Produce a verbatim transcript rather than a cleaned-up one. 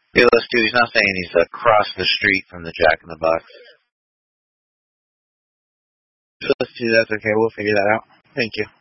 Yeah, let's do. He's not saying he's across the street from the Jack in the Box. So let's do that. Okay, we'll figure that out. Thank you.